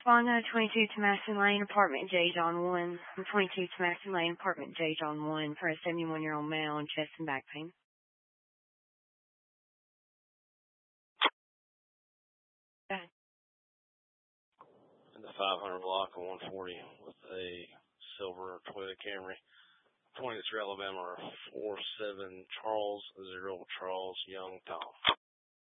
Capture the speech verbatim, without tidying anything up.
Fauna, twenty-two Tomasson Lane, apartment J. John one. twenty-two Tomasson Lane, apartment J. John one, for a seventy-one-year-old male on chest and back pain. Go ahead. In the five hundred block of one forty with a silver Toyota Camry. twenty-three Alabama, four seven Charles, zero Charles Young Tom.